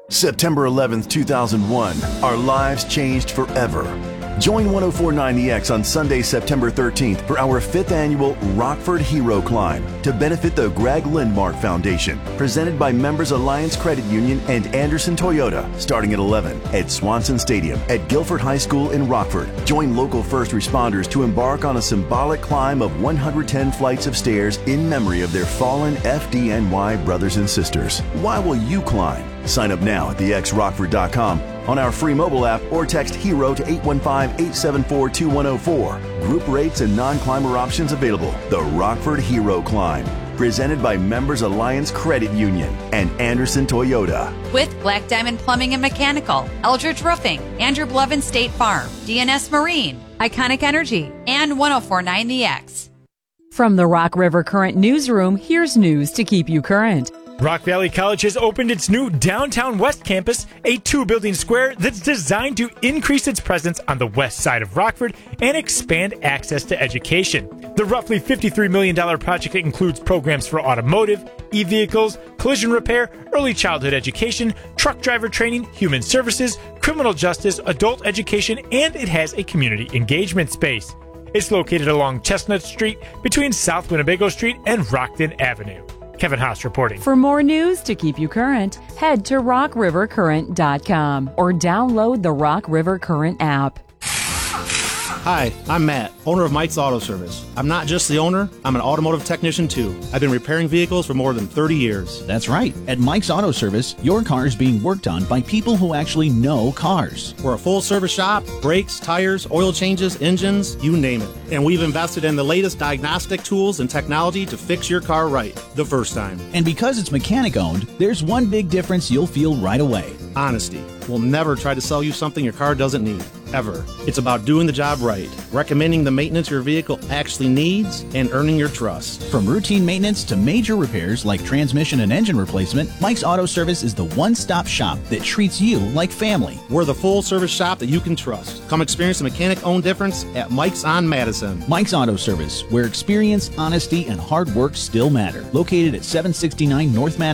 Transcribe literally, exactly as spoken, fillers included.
September eleventh, two thousand one, our lives changed forever. Join one oh four point nine The X on Sunday, September thirteenth for our fifth annual Rockford Hero Climb to benefit the Greg Lindmark Foundation, presented by Members Alliance Credit Union and Anderson Toyota, starting at eleven at Swanson Stadium at Guilford High School in Rockford. Join local first responders to embark on a symbolic climb of one hundred ten flights of stairs in memory of their fallen F D N Y brothers and sisters. Why will you climb? Sign up now at the x rockford dot com, on our free mobile app, or text HERO to eight one five, eight seven four, two one oh four. Group rates and non-climber options available. The Rockford Hero Climb, presented by Members Alliance Credit Union and Anderson Toyota. With Black Diamond Plumbing and Mechanical, Eldridge Roofing, Andrew Blevin State Farm, D N S Marine, Iconic Energy, and one oh four point nine The X. From the Rock River Current Newsroom, here's news to keep you current. Rock Valley College has opened its new Downtown West campus, a two-building square that's designed to increase its presence on the west side of Rockford and expand access to education. The roughly fifty-three million dollars project includes programs for automotive, e-vehicles, collision repair, early childhood education, truck driver training, human services, criminal justice, adult education, and it has a community engagement space. It's located along Chestnut Street between South Winnebago Street and Rockton Avenue. Kevin Haas reporting. For more news to keep you current, head to rock river current dot com or download the Rock River Current app. Hi, I'm Matt, owner of Mike's Auto Service. I'm not just the owner, I'm an automotive technician too. I've been repairing vehicles for more than thirty years. That's right. At Mike's Auto Service, your car is being worked on by people who actually know cars. We're a full service shop, brakes, tires, oil changes, engines, you name it. And we've invested in the latest diagnostic tools and technology to fix your car right the first time. And because it's mechanic owned, there's one big difference you'll feel right away. Honesty. We'll never try to sell you something your car doesn't need, ever. It's about doing the job right, recommending the maintenance your vehicle actually needs, and earning your trust. From routine maintenance to major repairs like transmission and engine replacement, Mike's Auto Service is the one-stop shop that treats you like family. We're the full-service shop that you can trust. Come experience the mechanic-owned difference at Mike's on Madison. Mike's Auto Service, where experience, honesty, and hard work still matter. Located at seven sixty-nine North Madison.